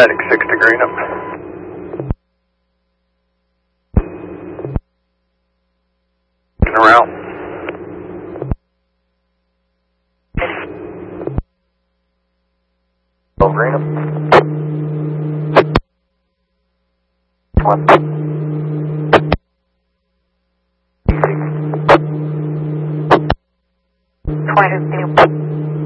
Medic 6 to Greenup. Around. Oh, Greenup. 1. 20.